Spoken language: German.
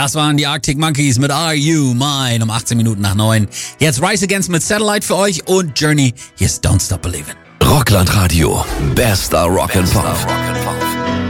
Das waren die Arctic Monkeys mit Are You Mine um 18 Minuten nach 9. Jetzt Rise Against mit Satellite für euch und Journey. Hier ist Don't Stop Believin'. Rockland Radio. Bester Rock and Pop.